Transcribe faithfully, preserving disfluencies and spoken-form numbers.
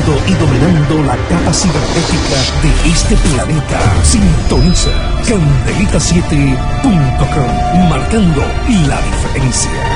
Explorando y dominando la capa cibernética de este planeta. Sintoniza Candelita siete punto com, marcando la diferencia.